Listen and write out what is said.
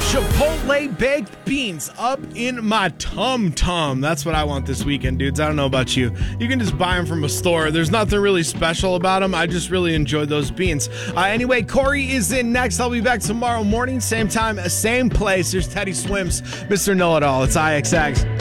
Chipotle baked beans up in my tum-tum. That's what I want this weekend, dudes. I don't know about you. You can just buy them from a store. There's nothing really special about them. I just really enjoyed those beans. Anyway, Corey is in next. I'll be back tomorrow morning, same time, same place. There's Teddy Swims, Mr. Know-It-All. It's IXX.